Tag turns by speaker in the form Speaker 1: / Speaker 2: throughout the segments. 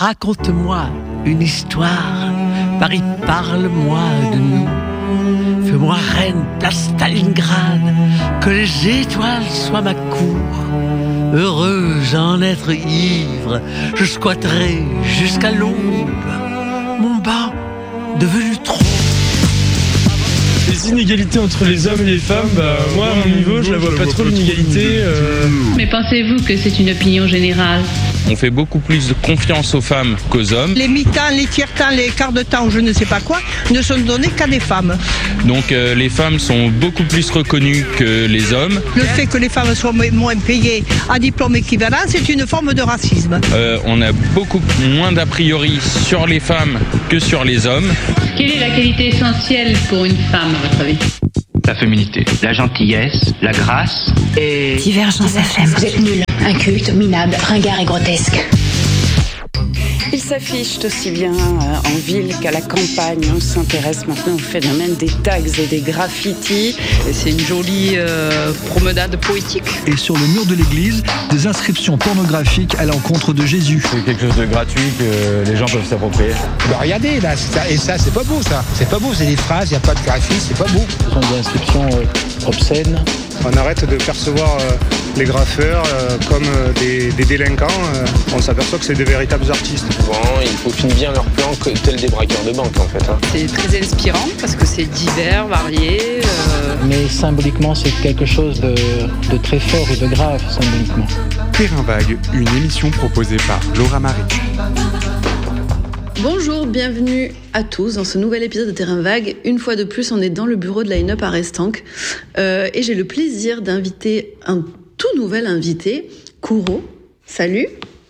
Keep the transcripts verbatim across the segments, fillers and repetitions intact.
Speaker 1: raconte-moi une histoire. Paris, parle-moi de nous. Fais-moi reine, place Stalingrad, que les étoiles soient ma cour. Heureuse en être ivre, je squatterai jusqu'à l'aube mon banc devenu trône.
Speaker 2: Les inégalités entre les hommes et les femmes, bah, moi à mon niveau je la vois pas trop l'inégalité. Euh...
Speaker 3: Mais pensez-vous que c'est une opinion générale ?
Speaker 4: On fait beaucoup plus de confiance aux femmes qu'aux hommes.
Speaker 5: Les mi-temps, les tiers-temps, les quarts de temps ou je ne sais pas quoi ne sont donnés qu'à des femmes.
Speaker 4: Donc euh, les femmes sont beaucoup plus reconnues que les hommes.
Speaker 5: Le fait que les femmes soient moins payées à diplôme équivalent, c'est une forme de racisme.
Speaker 4: Euh, on a beaucoup moins d'a priori sur les femmes que sur les hommes.
Speaker 3: Quelle est la qualité essentielle pour une femme, à votre avis ?
Speaker 6: La féminité, la gentillesse, la grâce et...
Speaker 7: Divergence F M.
Speaker 8: Vous êtes nul, inculte, minable, ringard et grotesque.
Speaker 9: Ils s'affichent aussi bien en ville qu'à la campagne. On s'intéresse maintenant au phénomène des tags et des graffitis.
Speaker 10: Et c'est une jolie euh, promenade poétique.
Speaker 11: Et sur le mur de l'église, des inscriptions pornographiques à l'encontre de Jésus.
Speaker 12: C'est quelque chose de gratuit que les gens peuvent s'approprier.
Speaker 13: Bah regardez là, ça, et ça c'est pas beau ça. C'est pas beau, c'est des phrases, il n'y a pas de graphisme, c'est pas beau.
Speaker 14: Ce sont des inscriptions euh, obscènes.
Speaker 15: On arrête de percevoir euh, les graffeurs euh, comme euh, des, des délinquants. Euh, on s'aperçoit que c'est des véritables artistes.
Speaker 16: Souvent, ils peaufinent bien leur plan que tels des braqueurs de banque en fait. Hein.
Speaker 10: C'est très inspirant parce que c'est divers, varié. Euh...
Speaker 14: Mais symboliquement, c'est quelque chose de, de très fort et de grave, symboliquement.
Speaker 17: Terrain Vague, une émission proposée par Laura Marie.
Speaker 18: Bonjour, bienvenue à tous dans ce nouvel épisode de Terrain Vague. Une fois de plus, on est dans le bureau de Line-Up à Restanque euh, et j'ai le plaisir d'inviter un tout nouvel invité, Kouro. Salut.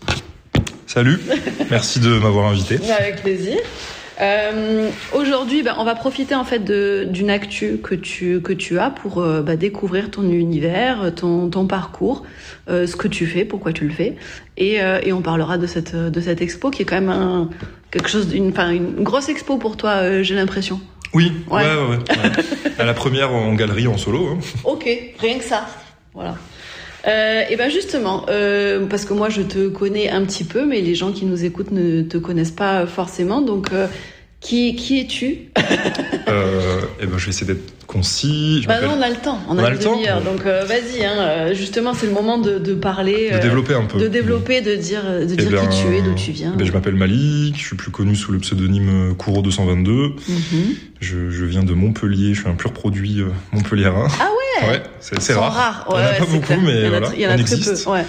Speaker 19: Salut, merci de m'avoir invité.
Speaker 18: Avec plaisir. Euh, aujourd'hui, bah, on va profiter en fait de, d'une actu que tu que tu as pour euh, bah, découvrir ton univers, ton ton parcours, euh, ce que tu fais, pourquoi tu le fais, et euh, et on parlera de cette de cette expo qui est quand même un, quelque chose d'une enfin une grosse expo pour toi, euh, j'ai l'impression.
Speaker 19: Oui, ouais, ouais, ouais. ouais. À la première en galerie en solo. Hein.
Speaker 18: Ok, rien que ça, voilà. Euh, et ben justement, euh, parce que moi je te connais un petit peu, mais les gens qui nous écoutent ne te connaissent pas forcément. Donc, euh, qui qui es-tu ?
Speaker 19: euh, Et ben je vais essayer d'être concis. Je
Speaker 18: bah non, on a le temps, on, on a, a une demi-heure. Donc euh, vas-y, hein, justement, c'est le moment de, de parler,
Speaker 19: de développer un peu,
Speaker 18: de développer, de dire, de dire ben, qui tu es, d'où tu viens.
Speaker 19: Ben, je m'appelle Malik, je suis plus connu sous le pseudonyme Kouro deux cent vingt-deux. Mm-hmm. Je, je viens de Montpellier, je suis un pur produit euh, montpelliérain.
Speaker 18: Ah ouais.
Speaker 19: Ouais, c'est, c'est rare.
Speaker 18: rare. Ouais,
Speaker 19: il y en a
Speaker 18: ouais,
Speaker 19: pas beaucoup,
Speaker 18: clair.
Speaker 19: mais
Speaker 18: il y en a,
Speaker 19: voilà,
Speaker 18: il y en a
Speaker 19: on
Speaker 18: très
Speaker 19: existe.
Speaker 18: peu. Ouais.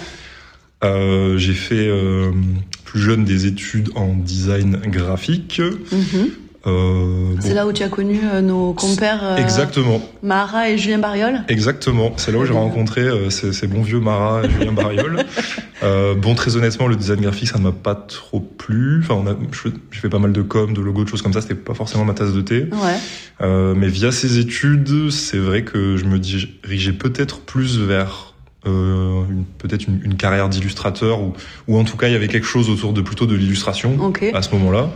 Speaker 19: Euh, j'ai fait euh, plus jeune des études en design graphique. Mm-hmm. Euh,
Speaker 18: c'est bon. Là où tu as connu euh, nos compères euh,
Speaker 19: Exactement.
Speaker 18: Mara et Julien Bariol.
Speaker 19: Exactement, c'est là où j'ai rencontré euh, ces, ces bons vieux Mara et Julien Bariol. euh, bon, très honnêtement, le design graphique, ça ne m'a pas trop plu. Enfin, on a, je, je fais pas mal de com, de logos, de choses comme ça. C'était pas forcément ma tasse de thé.
Speaker 18: Ouais.
Speaker 19: Euh, mais via ces études, c'est vrai que je me dirigeais peut-être plus vers euh, une, peut-être une, une carrière d'illustrateur ou, ou en tout cas, il y avait quelque chose autour de plutôt de l'illustration
Speaker 18: okay.
Speaker 19: à ce moment-là.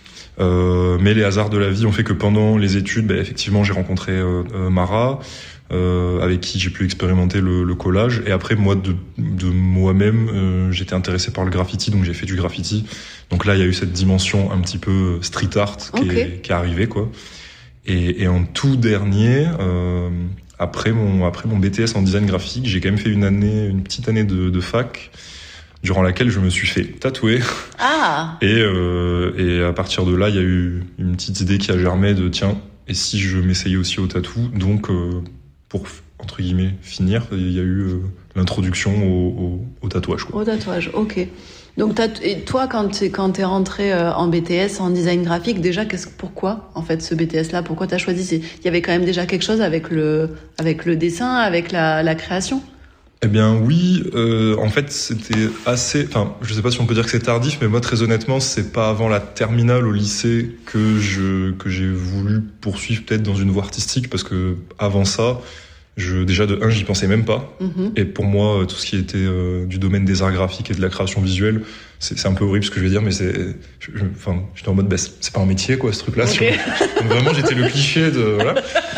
Speaker 19: Euh, mais les hasards de la vie ont fait que pendant les études, bah, effectivement, j'ai rencontré euh, euh, Mara, euh, avec qui j'ai pu expérimenter le, le collage. Et après, moi, de, de moi-même, euh, j'étais intéressé par le graffiti, donc j'ai fait du graffiti. Donc là, il y a eu cette dimension un petit peu street art qui, okay. est, qui est arrivée, quoi. Et, et en tout dernier, euh, après mon après mon B T S en design graphique, j'ai quand même fait une année, une petite année de, de fac, durant laquelle je me suis fait tatouer.
Speaker 18: Ah.
Speaker 19: Et, euh, et à partir de là, il y a eu une petite idée qui a germé de tiens, et si je m'essayais aussi au tatou. Donc, euh, pour entre guillemets finir, il y a eu euh, l'introduction au, au, au tatouage. Quoi.
Speaker 18: Au tatouage, ok. Donc, t'as, et toi, quand t'es, quand t'es rentré euh, en B T S, en design graphique, déjà, qu'est-ce, pourquoi, en fait, ce B T S-là, pourquoi t'as choisi ? Il y avait quand même déjà quelque chose avec le, avec le dessin, avec la, la création ?
Speaker 19: Eh bien oui, euh, en fait c'était assez, enfin je sais pas si on peut dire que c'est tardif, mais moi très honnêtement c'est pas avant la terminale au lycée que je que j'ai voulu poursuivre peut-être dans une voie artistique, parce que avant ça, je déjà de un j'y pensais même pas, mm-hmm. et pour moi tout ce qui était euh, du domaine des arts graphiques et de la création visuelle, c'est, c'est un peu horrible ce que je vais dire, mais c'est, je, je, enfin j'étais en mode bah, c'est pas un métier quoi ce truc-là. Okay. Donc vraiment j'étais le cliché de voilà.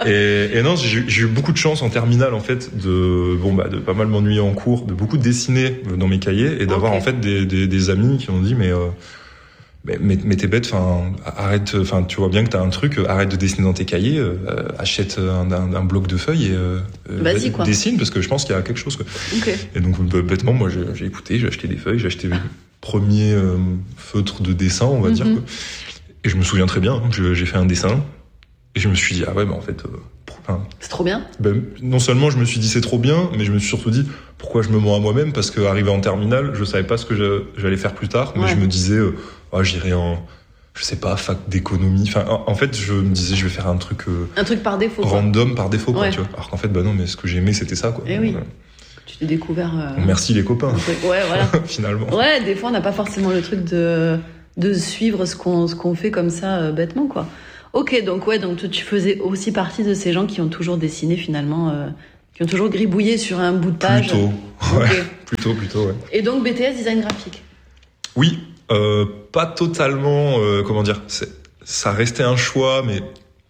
Speaker 19: et, et non, j'ai, j'ai eu beaucoup de chance en terminale en fait de bon bah de pas mal m'ennuyer en cours, de beaucoup dessiner dans mes cahiers et d'avoir okay. en fait des, des, des amis qui ont dit mais euh, mais, mais, mais t'es bête, enfin arrête, enfin tu vois bien que t'as un truc, arrête de dessiner dans tes cahiers, euh, achète un, un, un bloc de feuilles et euh,
Speaker 18: Vas-y, quoi.
Speaker 19: dessine parce que je pense qu'il y a quelque chose. Quoi.
Speaker 18: Okay.
Speaker 19: Et donc bêtement moi j'ai, j'ai écouté, j'ai acheté des feuilles, j'ai acheté le premier euh, feutre de dessin on va mm-hmm. dire. Quoi. Et je me souviens très bien, je, j'ai fait un dessin et je me suis dit ah ouais mais en fait. Euh, Enfin,
Speaker 18: c'est trop bien.
Speaker 19: Ben, non seulement je me suis dit c'est trop bien, mais je me suis surtout dit pourquoi je me mens à moi-même parce qu'arrivé en terminale, je savais pas ce que je, j'allais faire plus tard, mais ouais. je me disais euh, oh, j'irai en je sais pas fac d'économie. Enfin en, en fait je me disais je vais faire un truc euh,
Speaker 18: un truc par défaut
Speaker 19: random
Speaker 18: quoi.
Speaker 19: par défaut quoi,
Speaker 18: ouais.
Speaker 19: tu vois. Alors qu'en fait bah non mais ce que j'aimais c'était ça quoi.
Speaker 18: Et oui. Donc, tu t'es découvert. Euh...
Speaker 19: Merci les copains.
Speaker 18: Ouais voilà.
Speaker 19: Finalement.
Speaker 18: Ouais des fois on n'a pas forcément le truc de de suivre ce qu'on ce qu'on fait comme ça euh, bêtement quoi. Ok, donc ouais, donc tu faisais aussi partie de ces gens qui ont toujours dessiné finalement, euh, qui ont toujours gribouillé sur un bout de page.
Speaker 19: Plutôt, ouais,
Speaker 18: okay.
Speaker 19: plutôt, plutôt, ouais.
Speaker 18: Et donc B T S design graphique.
Speaker 19: Oui, euh, pas totalement, euh, comment dire, c'est, ça restait un choix, mais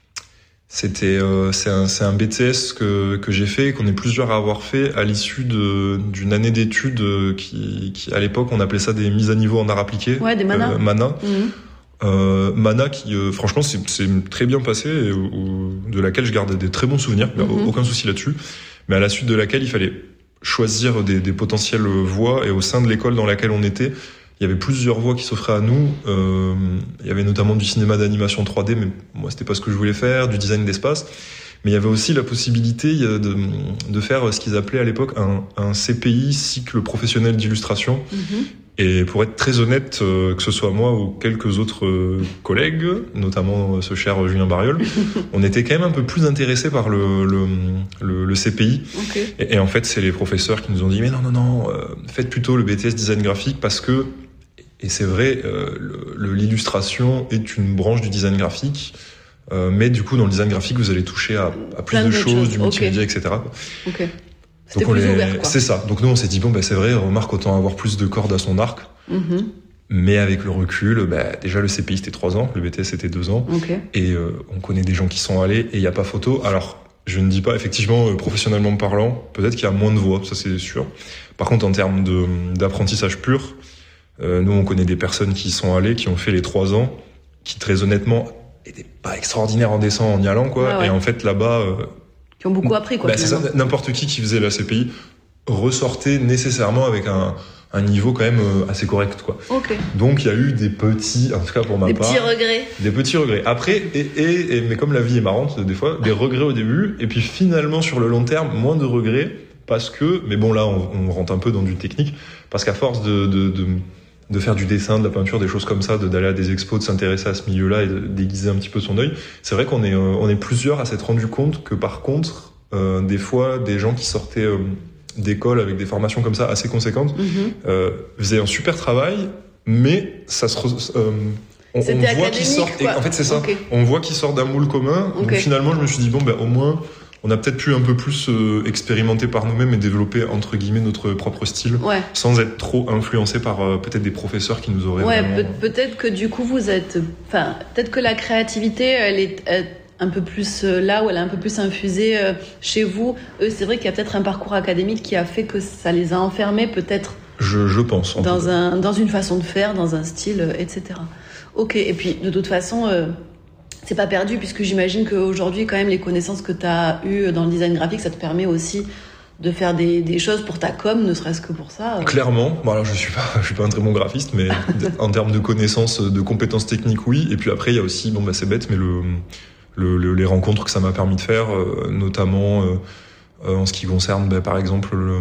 Speaker 19: c'était, euh, c'est un, c'est un B T S que que j'ai fait, qu'on est plusieurs à avoir fait à l'issue de d'une année d'études qui, qui à l'époque on appelait ça des mises à niveau en art appliqué.
Speaker 18: Ouais, des mana.
Speaker 19: Euh, mana.
Speaker 18: Mm-hmm.
Speaker 19: Euh, Mana qui euh, franchement c'est, c'est très bien passé et, ou, de laquelle je garde des très bons souvenirs, mm-hmm. aucun souci là-dessus, mais à la suite de laquelle il fallait choisir des, des potentielles voies et au sein de l'école dans laquelle on était il y avait plusieurs voies qui s'offraient à nous, euh, il y avait notamment du cinéma d'animation trois D mais moi c'était pas ce que je voulais faire, du design d'espace, mais il y avait aussi la possibilité de, de faire ce qu'ils appelaient à l'époque un, un C P I, cycle professionnel d'illustration. Mm-hmm. Et pour être très honnête, euh, que ce soit moi ou quelques autres euh, collègues, notamment euh, ce cher Julien Bariol, on était quand même un peu plus intéressés par le, le, le, le C P I.
Speaker 18: Okay.
Speaker 19: Et, et en fait, c'est les professeurs qui nous ont dit « Mais non, non, non, euh, faites plutôt le B T S design graphique parce que, et c'est vrai, euh, le, le, l'illustration est une branche du design graphique, euh, mais du coup, dans le design graphique, vous allez toucher à, à plus Plein de choses, choses, du multimédia, okay. et cetera.
Speaker 18: Ok.
Speaker 19: Donc on est... ouvert, c'est ça. Donc nous on s'est dit bon ben bah, c'est vrai, remarque autant avoir plus de cordes à son arc. Mm-hmm. Mais avec le recul, bah, déjà le C P I c'était trois ans, le B T S c'était deux ans,
Speaker 18: okay.
Speaker 19: et euh, on connaît des gens qui sont allés et il y a pas photo. Alors je ne dis pas effectivement euh, professionnellement parlant, peut-être qu'il y a moins de voix, ça c'est sûr. Par contre en termes de d'apprentissage pur, euh, nous on connaît des personnes qui y sont allées, qui ont fait les trois ans, qui très honnêtement étaient pas extraordinaires en dessin en y allant quoi. Ah ouais. Et en fait là-bas euh,
Speaker 18: qui ont beaucoup appris, quoi.
Speaker 19: Bah, c'est ça, n'importe qui qui faisait la C P I ressortait nécessairement avec un, un niveau quand même assez correct, quoi.
Speaker 18: Okay.
Speaker 19: Donc il y a eu des petits, en tout cas pour ma
Speaker 18: des
Speaker 19: part.
Speaker 18: Des petits regrets.
Speaker 19: Des petits regrets. Après, et, et, et, mais comme la vie est marrante, des fois, des regrets au début, et puis finalement sur le long terme, moins de regrets, parce que, mais bon là on, on rentre un peu dans du technique, parce qu'à force de, de, de de faire du dessin, de la peinture, des choses comme ça, de d'aller à des expos, de s'intéresser à ce milieu-là et de déguiser un petit peu son œil. C'est vrai qu'on est, euh, on est plusieurs à s'être rendu compte que par contre, euh, des fois, des gens qui sortaient euh, d'école avec des formations comme ça assez conséquentes, mm-hmm. euh, faisaient un super travail, mais ça se, re- euh, on, on voit qu'ils sortent. Et en fait, c'est ça. Okay. On voit qu'ils sortent d'un moule commun. Okay. Donc finalement, je me suis dit bon, ben au moins. On a peut-être pu un peu plus euh, expérimenter par nous-mêmes et développer entre guillemets notre propre style,
Speaker 18: ouais.
Speaker 19: sans être trop influencé par euh, peut-être des professeurs qui nous auraient.
Speaker 18: Ouais,
Speaker 19: vraiment...
Speaker 18: peut- peut-être que du coup vous êtes, enfin, peut-être que la créativité, elle est, elle, un peu plus euh, là où elle est un peu plus infusée euh, chez vous. Eux, c'est vrai qu'il y a peut-être un parcours académique qui a fait que ça les a enfermés, peut-être.
Speaker 19: Je, je pense. En
Speaker 18: dans un, dans une façon de faire, dans un style, euh, et cetera. Ok. Et puis de toute façon. Euh, C'est pas perdu puisque j'imagine qu'aujourd'hui quand même les connaissances que tu as eues dans le design graphique ça te permet aussi de faire des, des choses pour ta com, ne serait-ce que pour ça.
Speaker 19: Clairement, bon alors je suis pas je suis pas un très bon graphiste mais en termes de connaissances, de compétences techniques oui, et puis après il y a aussi bon bah c'est bête mais le, le, le les rencontres que ça m'a permis de faire euh, notamment euh, en ce qui concerne bah, par exemple le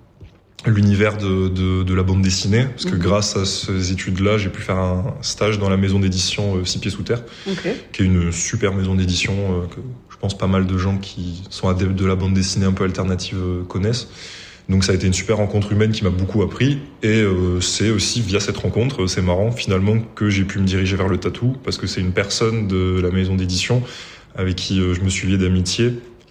Speaker 19: l'univers de, de, de la bande dessinée, parce que mmh. grâce à ces études-là, j'ai pu faire un stage dans la maison d'édition euh, Six Pieds Sous Terre,
Speaker 18: okay.
Speaker 19: qui est une super maison d'édition euh, que je pense pas mal de gens qui sont adeptes de la bande dessinée un peu alternative euh, connaissent. Donc ça a été une super rencontre humaine qui m'a beaucoup appris, et euh, c'est aussi via cette rencontre, c'est marrant finalement, que j'ai pu me diriger vers le tatou, parce que c'est une personne de la maison d'édition avec qui euh, je me suis lié d'amitié,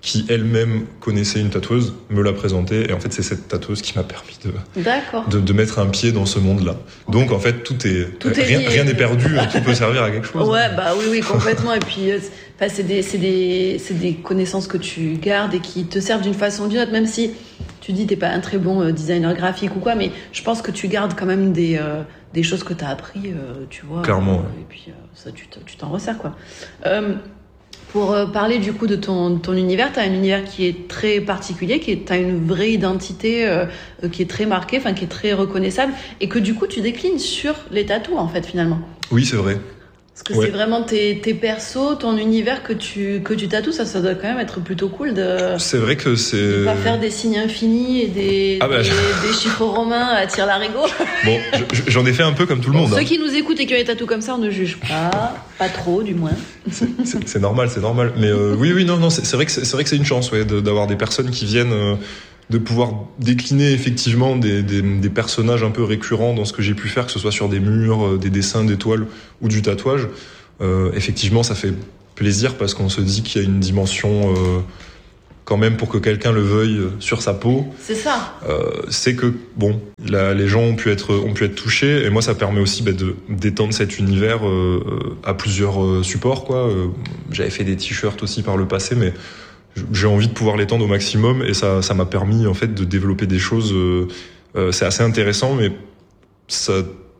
Speaker 19: qui elle-même connaissait une tatoueuse, me l'a présentée, et en fait c'est cette tatoueuse qui m'a permis de,
Speaker 18: D'accord.
Speaker 19: de, de mettre un pied dans ce monde-là. Donc en fait tout est,
Speaker 18: Tout est
Speaker 19: rien,
Speaker 18: lié.
Speaker 19: rien n'est perdu, tout peut servir à quelque chose.
Speaker 18: Ouais, bah oui, oui, complètement. Et puis, euh, enfin, c'est des, c'est des, c'est des connaissances que tu gardes et qui te servent d'une façon ou d'une autre, même si tu dis t'es pas un très bon euh, designer graphique ou quoi, mais je pense que tu gardes quand même des, euh, des choses que t'as appris, euh, tu vois.
Speaker 19: Clairement.
Speaker 18: Euh, et puis euh, ça, tu, te, tu t'en resserres, quoi. Euh, Pour euh, parler du coup de ton, ton univers, tu as un univers qui est très particulier, qui est, t'as une vraie identité euh, qui est très marquée, enfin qui est très reconnaissable, et que du coup tu déclines sur les tatous en fait finalement.
Speaker 19: Oui, c'est vrai.
Speaker 18: Parce que
Speaker 19: Ouais.
Speaker 18: c'est vraiment tes, tes persos, ton univers que tu, que tu tatoues, ça, ça doit quand même être plutôt cool de
Speaker 19: C'est vrai que c'est...
Speaker 18: de pas faire des signes infinis et des,
Speaker 19: Ah bah,
Speaker 18: des,
Speaker 19: je-
Speaker 18: des chiffres romains à tire-larigot.
Speaker 19: Bon, je- j'en ai fait un peu comme tout le monde.
Speaker 18: Ceux
Speaker 19: hein.
Speaker 18: qui nous écoutent et qui ont des tatous comme ça, on ne juge pas, pas trop du moins.
Speaker 19: C'est, c'est normal, c'est normal. Mais euh, oui, oui, non, non, c'est, c'est vrai que c'est, c'est vrai que c'est une chance, ouais, de, d'avoir des personnes qui viennent, euh, de pouvoir décliner effectivement des, des, des personnages un peu récurrents dans ce que j'ai pu faire, que ce soit sur des murs, euh, des dessins, des toiles ou du tatouage. Euh, effectivement, ça fait plaisir parce qu'on se dit qu'il y a une dimension euh, quand même pour que quelqu'un le veuille euh, sur sa peau.
Speaker 18: C'est ça.
Speaker 19: Euh, c'est que bon, là, les gens ont pu être ont pu être touchés et moi ça permet aussi bah, de d'étendre cet univers euh, à plusieurs euh, supports quoi. Euh, j'avais fait des t-shirts aussi par le passé, mais j'ai envie de pouvoir l'étendre au maximum et ça ça m'a permis en fait de développer des choses. Euh, euh, c'est assez intéressant, mais ça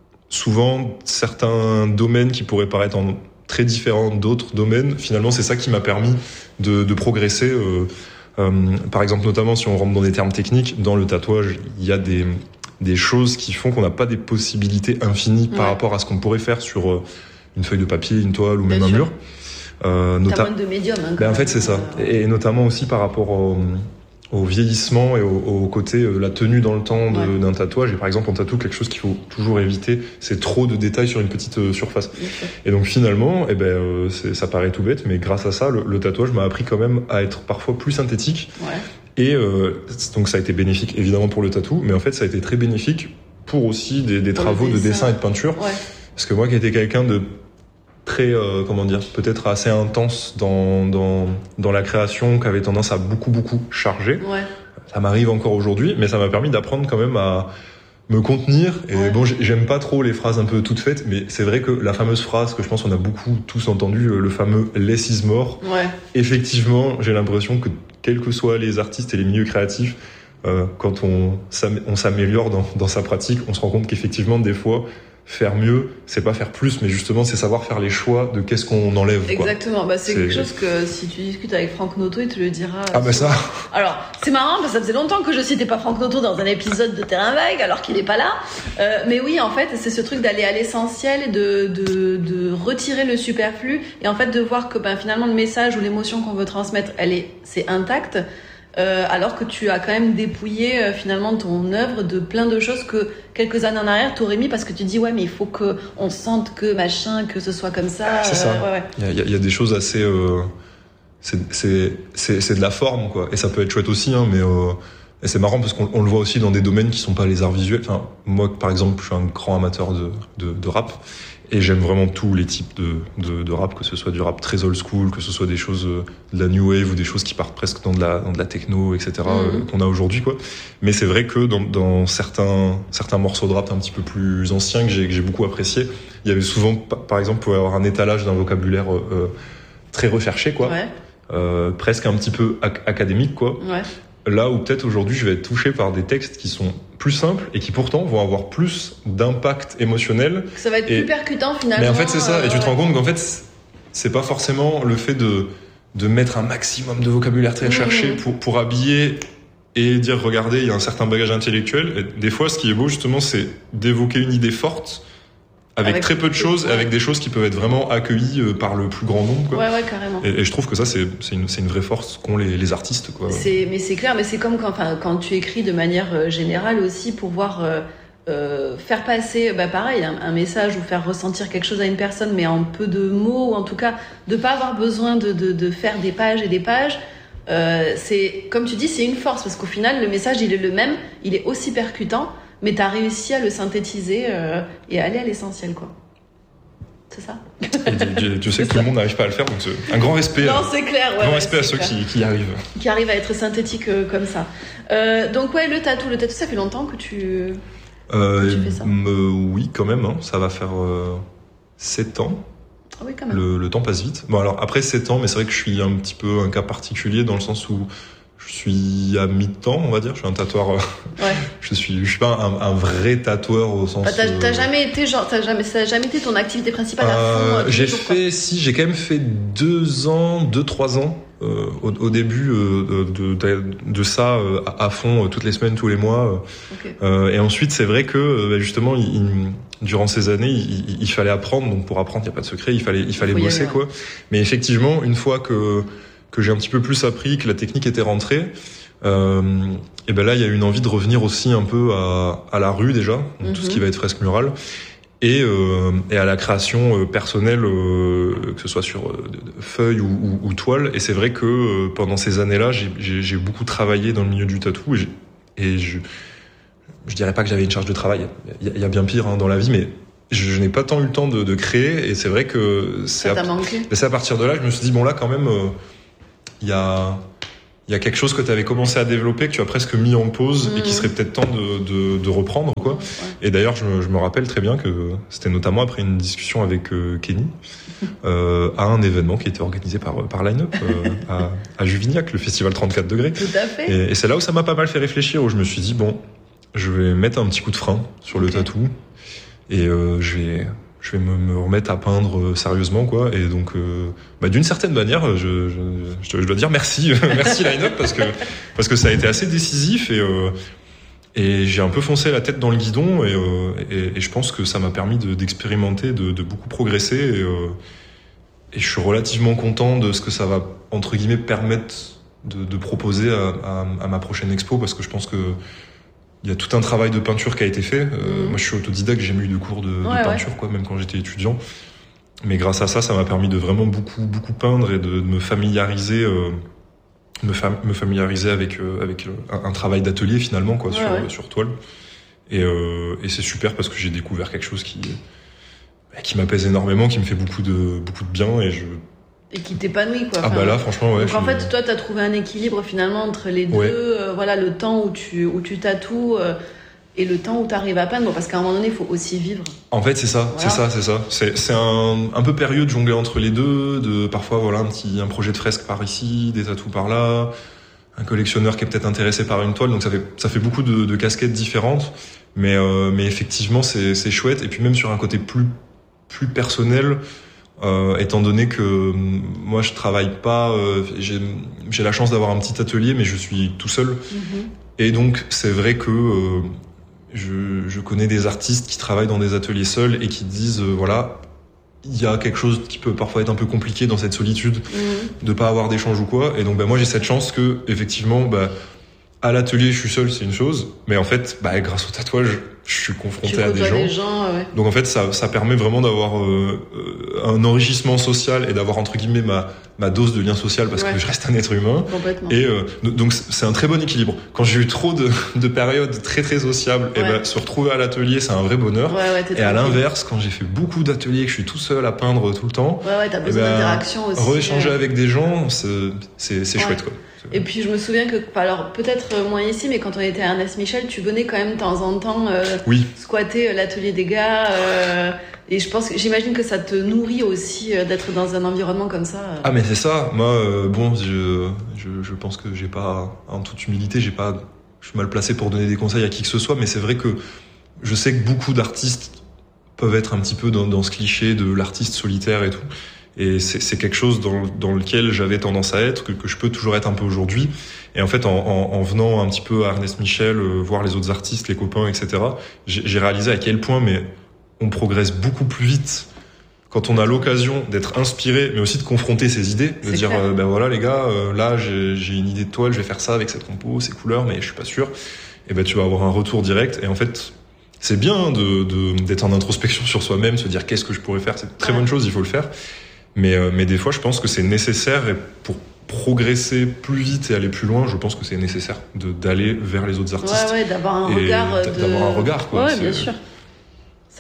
Speaker 19: souvent certains domaines qui pourraient paraître en très différents d'autres domaines, finalement c'est ça qui m'a permis de, de progresser. Euh, euh, par exemple, notamment si on rentre dans des termes techniques, dans le tatouage, il y a des, des choses qui font qu'on n'a pas des possibilités infinies ouais. par rapport à ce qu'on pourrait faire sur une feuille de papier, une toile ou même Bien un sûr. mur.
Speaker 18: Euh, nota- T'as moins de médium. Hein,
Speaker 19: ben, en fait, c'est ça. Et notamment aussi par rapport au, au vieillissement et au, au côté euh, la tenue dans le temps de, ouais. d'un tatouage. Et par exemple, en tatou, quelque chose qu'il faut toujours éviter, c'est trop de détails sur une petite euh, surface. Okay. Et donc finalement, eh ben, euh, c'est, ça paraît tout bête, mais grâce à ça, le, le tatouage m'a appris quand même à être parfois plus synthétique. Ouais. Et euh, donc ça a été bénéfique évidemment pour le tatou, mais en fait ça a été très bénéfique pour aussi des, des travaux de dessin et de peinture. Ouais. Parce que moi qui étais quelqu'un de très, euh, comment dire, peut-être assez intense dans, dans, dans la création, qui avait tendance à beaucoup, beaucoup charger. Ouais. Ça m'arrive encore aujourd'hui, mais ça m'a permis d'apprendre quand même à me contenir. Et ouais. bon, j'aime pas trop les phrases un peu toutes faites, mais c'est vrai que la fameuse phrase que je pense qu'on a beaucoup tous entendu, le fameux « less is more ouais. », effectivement, j'ai l'impression que quels que soient les artistes et les milieux créatifs, euh, quand on, s'am- on s'améliore dans, dans sa pratique, on se rend compte qu'effectivement, des fois, faire mieux, c'est pas faire plus, mais justement, c'est savoir faire les choix de qu'est-ce qu'on enlève.
Speaker 18: Exactement.
Speaker 19: Quoi.
Speaker 18: Bah, c'est, c'est quelque chose que si tu discutes avec Franck Noto, il te le dira.
Speaker 19: Ah, bah ça.
Speaker 18: Alors, c'est marrant parce que ça faisait longtemps que je citais pas Franck Noto dans un épisode de Terrain Vague, alors qu'il est pas là. Euh, mais oui, en fait, c'est ce truc d'aller à l'essentiel et de, de, de retirer le superflu et en fait de voir que, ben, finalement, le message ou l'émotion qu'on veut transmettre, elle est, c'est intact. Euh, alors que tu as quand même dépouillé euh, finalement ton œuvre de plein de choses que quelques années en arrière t'aurais mis parce que tu dis ouais mais il faut que on sente que machin que ce soit comme ça.
Speaker 19: C'est ça.
Speaker 18: Euh, ouais, ouais.
Speaker 19: Il y a, il y a des choses assez euh, c'est, c'est c'est c'est de la forme quoi et ça peut être chouette aussi hein mais euh, et c'est marrant parce qu'on on le voit aussi dans des domaines qui sont pas les arts visuels. Enfin moi par exemple je suis un grand amateur de de, de rap. Et j'aime vraiment tous les types de, de, de rap, que ce soit du rap très old school, que ce soit des choses de la new wave ou des choses qui partent presque dans de la, dans de la techno, et cetera, mmh. euh, qu'on a aujourd'hui, quoi. Mais c'est vrai que dans, dans certains, certains morceaux de rap un petit peu plus anciens que j'ai, que j'ai beaucoup apprécié, il y avait souvent, par exemple, pour avoir un étalage d'un vocabulaire euh, très recherché, quoi. Ouais. Euh, presque un petit peu ac- académique, quoi. Ouais. Là où peut-être aujourd'hui je vais être touché par des textes qui sont plus simples et qui pourtant vont avoir plus d'impact émotionnel.
Speaker 18: Ça va être
Speaker 19: et...
Speaker 18: plus percutant finalement.
Speaker 19: Mais en fait c'est ça,
Speaker 18: euh,
Speaker 19: et tu
Speaker 18: ouais.
Speaker 19: te rends compte qu'en fait c'est pas forcément le fait de, de mettre un maximum de vocabulaire très recherché mmh. pour, pour habiller et dire regardez il y a un certain bagage intellectuel. Et des fois ce qui est beau justement c'est d'évoquer une idée forte avec, avec très peu de choses, ouais. avec des choses qui peuvent être vraiment accueillies par le plus grand nombre. Quoi.
Speaker 18: Ouais, ouais, carrément.
Speaker 19: Et, et je trouve que ça, c'est, c'est, une, c'est une vraie force qu'ont les, les artistes. Quoi.
Speaker 18: C'est, mais c'est clair, mais c'est comme quand, enfin, quand tu écris de manière générale aussi pour voir euh, euh, faire passer, bah, pareil, un, un message ou faire ressentir quelque chose à une personne, mais en peu de mots, ou en tout cas, de pas avoir besoin de, de, de faire des pages et des pages. Euh, c'est, comme tu dis, c'est une force parce qu'au final, le message, il est le même, il est aussi percutant. Mais t'as réussi à le synthétiser euh, et à aller à l'essentiel, quoi. c'est ça.
Speaker 19: Et Dieu sait que tout le monde n'arrive pas à le faire, donc un grand respect.
Speaker 18: Non, c'est clair. Ouais,
Speaker 19: grand
Speaker 18: ouais,
Speaker 19: respect à ceux
Speaker 18: clair.
Speaker 19: qui, qui y arrivent.
Speaker 18: Qui arrivent à être synthétiques euh, comme ça. Euh, donc ouais, le tatou, le tatou, ça fait longtemps que tu,
Speaker 19: euh,
Speaker 18: que tu fais ça.
Speaker 19: Euh, oui, quand même. Hein, ça va faire euh, sept ans.
Speaker 18: Ah oui, quand même.
Speaker 19: Le, le temps passe vite. Bon, alors après sept ans, mais c'est vrai que je suis un petit peu un cas particulier dans le sens où je suis à mi-temps, on va dire. Je suis un tatoueur.
Speaker 18: Ouais.
Speaker 19: je suis, je suis pas un, un vrai tatoueur au sens.
Speaker 18: Bah, t'as, t'as
Speaker 19: euh...
Speaker 18: jamais été genre, t'as jamais, ça a jamais été ton activité principale à fond.
Speaker 19: Euh,
Speaker 18: euh,
Speaker 19: j'ai
Speaker 18: jours,
Speaker 19: fait, quoi. si, j'ai quand même fait deux ans, deux trois ans euh, au, au début euh, de, de, de ça euh, à, à fond, euh, toutes les semaines, tous les mois.
Speaker 18: Okay.
Speaker 19: Euh, et ensuite, c'est vrai que euh, justement, il, il, durant ces années, il, il, il fallait apprendre. Donc pour apprendre, il y a pas de secret. Il fallait, il fallait
Speaker 18: Faut
Speaker 19: bosser,
Speaker 18: aller,
Speaker 19: quoi.
Speaker 18: Ouais.
Speaker 19: Mais effectivement, une fois que que j'ai un petit peu plus appris, que la technique était rentrée. Euh, et ben là, il y a eu une envie de revenir aussi un peu à, à la rue déjà, donc mm-hmm. tout ce qui va être fresque murale, et, euh, et à la création euh, personnelle, euh, que ce soit sur euh, feuilles ou, ou, ou toile. Et c'est vrai que euh, pendant ces années-là, j'ai, j'ai, j'ai beaucoup travaillé dans le milieu du tatou, et, j'ai, et je, je dirais pas que j'avais une charge de travail. Il y, y a bien pire hein, dans la vie, mais je, je n'ai pas tant eu le temps de, de créer. Et c'est vrai que c'est
Speaker 18: ça t'a
Speaker 19: à,
Speaker 18: manqué.
Speaker 19: c'est à partir de là que je me suis dit bon là quand même, il euh, y a il y a quelque chose que tu avais commencé à développer, que tu as presque mis en pause mmh. et qui serait peut-être temps de, de, de reprendre, quoi. Ouais. Et d'ailleurs, je me, je me rappelle très bien que c'était notamment après une discussion avec euh, Kenny euh, à un événement qui était organisé par, par Line Up euh, à, à Juvignac, le festival trente-quatre degrés.
Speaker 18: Tout à fait.
Speaker 19: Et, et c'est là où ça m'a pas mal fait réfléchir, où je me suis dit, bon, je vais mettre un petit coup de frein sur okay. le tatou et euh, je vais... je vais me, me remettre à peindre euh, sérieusement, quoi. Et donc, euh, bah, d'une certaine manière, je, je, je, je dois dire merci, merci Line Up parce que parce que ça a été assez décisif et euh, et j'ai un peu foncé la tête dans le guidon et euh, et, et je pense que ça m'a permis de, d'expérimenter, de, de beaucoup progresser et, euh, et je suis relativement content de ce que ça va entre guillemets permettre de, de proposer à, à, à ma prochaine expo parce que je pense que il y a tout un travail de peinture qui a été fait. Euh, mmh. Moi, je suis autodidacte, j'ai jamais eu de cours de,
Speaker 18: ouais,
Speaker 19: de peinture,
Speaker 18: ouais.
Speaker 19: quoi, même quand j'étais étudiant. Mais grâce à ça, ça m'a permis de vraiment beaucoup, beaucoup peindre et de, de me familiariser, euh, me, fam- me familiariser avec euh, avec un, un travail d'atelier finalement, quoi, ouais, sur ouais. sur toile. Et, euh, et c'est super parce que j'ai découvert quelque chose qui qui m'apaise énormément, qui me fait beaucoup de beaucoup de bien et je
Speaker 18: et qui t'épanouit, quoi.
Speaker 19: Ah enfin, bah là, franchement, ouais.
Speaker 18: Donc en fait, toi, t'as trouvé un équilibre finalement entre les deux.
Speaker 19: Ouais.
Speaker 18: Euh, voilà, le temps où tu où tu tatoues euh, et le temps où t'arrives à peindre. Bon, parce qu'à un moment donné, il faut aussi vivre.
Speaker 19: En fait, c'est ça, voilà. c'est ça, c'est ça. C'est c'est un un peu période de jongler entre les deux, de parfois voilà un petit un projet de fresque par ici, des tatous par là, un collectionneur qui est peut-être intéressé par une toile. Donc ça fait ça fait beaucoup de, de casquettes différentes, mais euh, mais effectivement, c'est c'est chouette. Et puis même sur un côté plus plus personnel. Euh, étant donné que euh, moi je travaille pas, euh, j'ai, j'ai la chance d'avoir un petit atelier, mais je suis tout seul. Mm-hmm. Et donc c'est vrai que euh, je, je connais des artistes qui travaillent dans des ateliers seuls et qui disent euh, voilà, il y a quelque chose qui peut parfois être un peu compliqué dans cette solitude, mm-hmm. de pas avoir d'échange ou quoi. Et donc bah, moi j'ai cette chance que effectivement bah, à l'atelier je suis seul, c'est une chose, mais en fait bah, grâce au tatouage je suis confronté
Speaker 18: tu
Speaker 19: à des gens.
Speaker 18: des gens ouais.
Speaker 19: Donc en fait ça ça permet vraiment d'avoir euh, un enrichissement social et d'avoir entre guillemets ma ma dose de lien social parce ouais. que je reste un être humain.
Speaker 18: Complètement.
Speaker 19: Et euh, donc c'est un très bon équilibre. Quand j'ai eu trop de de périodes très très sociables, ouais. et ben se retrouver à l'atelier, c'est un vrai bonheur.
Speaker 18: Ouais, ouais,
Speaker 19: et à l'inverse, quand j'ai fait beaucoup d'ateliers, que je suis tout seul à peindre tout le temps,
Speaker 18: ouais ouais, t'as besoin ben, d'interaction aussi.
Speaker 19: Rééchanger euh... avec des gens, c'est c'est c'est ouais. chouette quoi.
Speaker 18: Et puis je me souviens que, alors peut-être moins ici, mais quand on était à Ernest Michel, tu venais quand même de temps en temps euh,
Speaker 19: oui.
Speaker 18: squatter l'atelier des gars. Euh, et je pense, j'imagine que ça te nourrit aussi euh, d'être dans un environnement comme ça. Euh.
Speaker 19: Ah mais c'est ça. Moi, euh, bon, je, je je pense que j'ai pas, en toute humilité, j'ai pas, je suis mal placé pour donner des conseils à qui que ce soit, mais c'est vrai que je sais que beaucoup d'artistes peuvent être un petit peu dans, dans ce cliché de l'artiste solitaire et tout. Et c'est, c'est quelque chose dans, dans lequel j'avais tendance à être, que, que je peux toujours être un peu aujourd'hui. Et en fait, en, en, en venant un petit peu à Ernest Michel, euh, voir les autres artistes, les copains, et cetera, j'ai, j'ai réalisé à quel point mais on progresse beaucoup plus vite quand on a l'occasion d'être inspiré, mais aussi de confronter ses idées, de
Speaker 18: c'est
Speaker 19: dire
Speaker 18: clair.
Speaker 19: euh, ben voilà les gars, euh, là j'ai, j'ai une idée de toile, je vais faire ça avec cette compo, ces couleurs, mais je suis pas sûr. Et ben tu vas avoir un retour direct. Et en fait, c'est bien de, de d'être en introspection sur soi-même, se dire qu'est-ce que je pourrais faire. C'est une très ouais. bonne chose, il faut le faire. Mais, euh, mais des fois, je pense que c'est nécessaire et pour progresser plus vite et aller plus loin, je pense que c'est nécessaire de, d'aller vers les autres artistes.
Speaker 18: Ouais, ouais, d'avoir un
Speaker 19: et
Speaker 18: regard. De...
Speaker 19: D'avoir un regard, quoi.
Speaker 18: Ouais,
Speaker 19: c'est...
Speaker 18: bien sûr.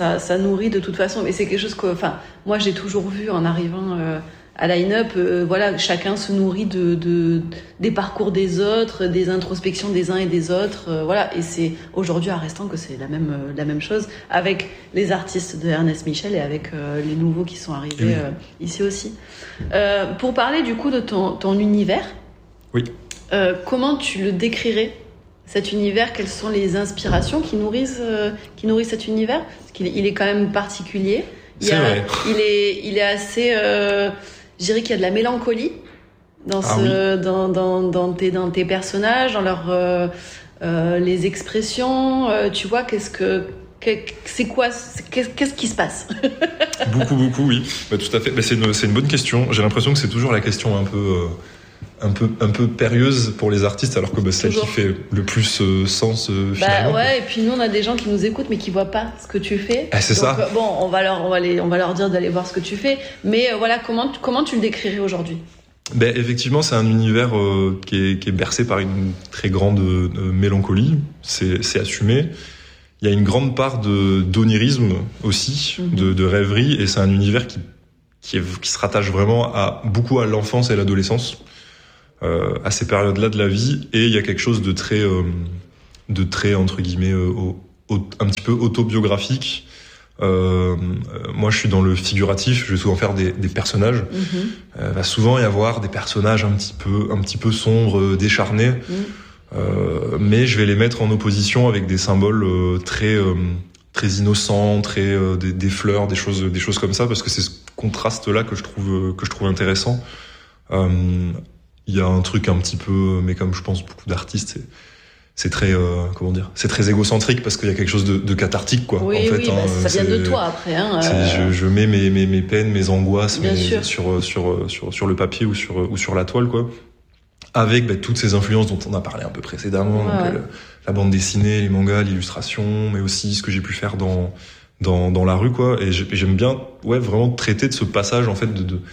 Speaker 18: ça, ça nourrit de toute façon. Mais c'est quelque chose que, enfin, moi j'ai toujours vu en arrivant euh, à Line-Up, euh, voilà, chacun se nourrit de, de des parcours des autres, des introspections des uns et des autres, euh, voilà. Et c'est aujourd'hui à Restant que c'est la même euh, la même chose avec les artistes de Ernest Michel et avec euh, les nouveaux qui sont arrivés oui. euh, ici aussi. Euh, pour parler du coup de ton ton univers,
Speaker 19: oui.
Speaker 18: Euh, comment tu le décrirais, cet univers? Quelles sont les inspirations qui nourrissent euh, qui nourrissent cet univers? Parce qu'il il est quand même particulier. Il
Speaker 19: c'est
Speaker 18: a,
Speaker 19: vrai.
Speaker 18: Il est il est assez euh, je dirais qu'il y a de la mélancolie dans, ce,
Speaker 19: ah oui.
Speaker 18: dans, dans, dans, tes, dans tes personnages, dans leurs euh, euh, les expressions. Euh, tu vois, qu'est-ce que, que c'est quoi, c'est, qu'est-ce, qu'est-ce qui se passe?
Speaker 19: Beaucoup, beaucoup, oui. Bah, tout à fait. Bah, c'est, une, c'est une bonne question. J'ai l'impression que c'est toujours la question un peu, euh, un peu, un peu périlleuse pour les artistes, alors que bah, c'est celle qui fait le plus euh, sens euh, finalement.
Speaker 18: Bah ouais. Et puis nous, on a des gens qui nous écoutent mais qui voient pas ce que tu fais.
Speaker 19: Ah, c'est
Speaker 18: Donc,
Speaker 19: ça.
Speaker 18: Euh, bon, on va leur, on va les, on va leur dire d'aller voir ce que tu fais. Mais euh, voilà, comment, comment tu le décrirais aujourd'hui?
Speaker 19: Ben, effectivement, c'est un univers euh, qui, est, qui est bercé par une très grande euh, mélancolie. C'est, c'est assumé. Il y a une grande part de d'onirisme aussi, mm-hmm. de, de rêverie, et c'est un univers qui qui, est, qui se rattache vraiment à beaucoup à l'enfance et à l'adolescence, euh, à ces périodes-là de la vie. Et il y a quelque chose de très euh, de très entre guillemets euh, au, au, un petit peu autobiographique. Euh, moi, je suis dans le figuratif. Je vais souvent faire des, des personnages. Mm-hmm. Euh, va souvent y avoir des personnages un petit peu, un petit peu sombres, décharnés. Mm. Euh, mais je vais les mettre en opposition avec des symboles euh, très, euh, très innocents, très euh, des, des fleurs, des choses, des choses comme ça, parce que c'est ce contraste-là que je trouve, que je trouve intéressant. Euh, il y a un truc un petit peu, mais comme je pense beaucoup d'artistes, c'est c'est très euh, comment dire, c'est très égocentrique parce qu'il y a quelque chose de, de cathartique quoi.
Speaker 18: Oui,
Speaker 19: en fait,
Speaker 18: oui,
Speaker 19: hein,
Speaker 18: bah, ça vient de toi après. Hein,
Speaker 19: euh... je, je mets mes, mes mes peines, mes angoisses, mes,
Speaker 18: sûr.
Speaker 19: sur sur sur sur le papier ou sur ou sur la toile quoi. Avec bah, toutes ces influences dont on a parlé un peu précédemment,
Speaker 18: ouais,
Speaker 19: donc,
Speaker 18: ouais.
Speaker 19: Le, la bande dessinée, les mangas, l'illustration, mais aussi ce que j'ai pu faire dans dans dans la rue quoi. Et j'aime bien ouais vraiment traiter de ce passage en fait de, de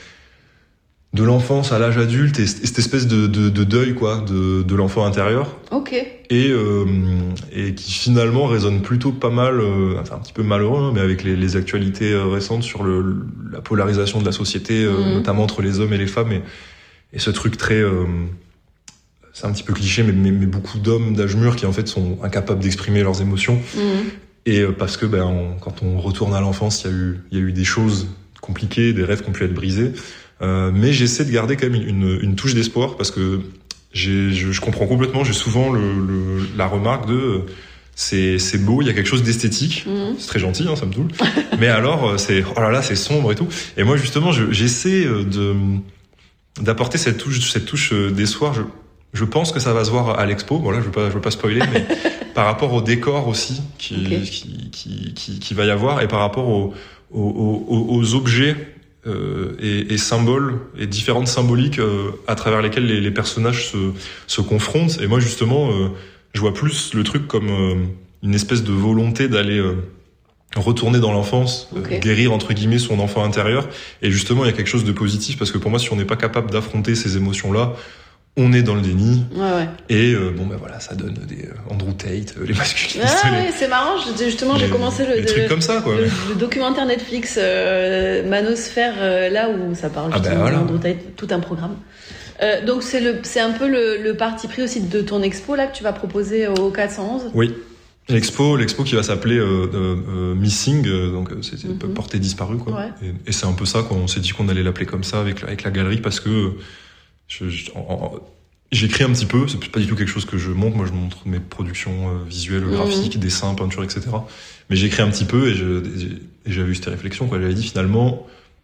Speaker 19: de l'enfance à l'âge adulte et, et cette espèce de, de, de deuil quoi de, de l'enfant intérieur.
Speaker 18: Ok.
Speaker 19: Et euh, et qui finalement résonne plutôt pas mal, euh, enfin un petit peu malheureux, hein, mais avec les, les actualités récentes sur le la polarisation de la société, euh, mmh. notamment entre les hommes et les femmes et et ce truc très euh, c'est un petit peu cliché, mais, mais, mais beaucoup d'hommes d'âge mûr qui en fait sont incapables d'exprimer leurs émotions. Mmh. Et euh, parce que ben on, quand on retourne à l'enfance, il y a eu il y a eu des choses compliquées, des rêves qui ont pu être brisés. Euh, mais j'essaie de garder quand même une, une touche d'espoir parce que j'ai, je, je comprends complètement. J'ai souvent le, le, la remarque de c'est, c'est beau, il y a quelque chose d'esthétique. Mmh. C'est très gentil, hein, ça me saoule. Mais alors c'est oh là là, c'est sombre et tout. Et moi justement, je, j'essaie de d'apporter cette touche, cette touche d'espoir. Je, je pense que ça va se voir à l'expo. Voilà, je veux pas, je veux pas spoiler, mais par rapport au décor aussi qui, okay. qui, qui, qui, qui va y avoir et par rapport aux, aux, aux, aux objets. Euh, et, et symboles et différentes symboliques euh, à travers lesquelles les, les personnages se, se confrontent. Et moi justement, euh, je vois plus le truc comme euh, une espèce de volonté d'aller euh, retourner dans l'enfance, okay. euh, guérir entre guillemets son enfant intérieur. Et justement, il y a quelque chose de positif parce que pour moi, si on n'est pas capable d'affronter ces émotions-là, on est dans le déni.
Speaker 18: Ouais, ouais.
Speaker 19: Et euh, bon ben voilà, ça donne des euh, Andrew Tate, euh, les masculinistes.
Speaker 18: Ah
Speaker 19: les...
Speaker 18: oui, c'est marrant. Justement,
Speaker 19: les,
Speaker 18: j'ai commencé le,
Speaker 19: les trucs
Speaker 18: le,
Speaker 19: comme ça, quoi.
Speaker 18: le, le documentaire Netflix euh, Manosphère, euh, là où ça parle justement ah ben voilà. d'Andrew Tate, tout un programme. Euh, donc c'est le, c'est un peu le, le parti pris aussi de ton expo là que tu vas proposer au quatre cent onze.
Speaker 19: Oui. L'expo, l'expo qui va s'appeler euh, euh, Missing, euh, donc c'était mm-hmm. portée disparue, quoi.
Speaker 18: Ouais.
Speaker 19: Et, et c'est un peu ça qu'on s'est dit qu'on allait l'appeler comme ça avec avec la galerie parce que je, je, en, en, j'écris un petit peu, c'est pas du tout quelque chose que je montre, moi je montre mes productions euh, visuelles, mmh. graphiques, dessins, peinture, et cetera. Mais j'écris un petit peu et, je, et j'avais eu cette réflexion, quoi. J'avais dit finalement,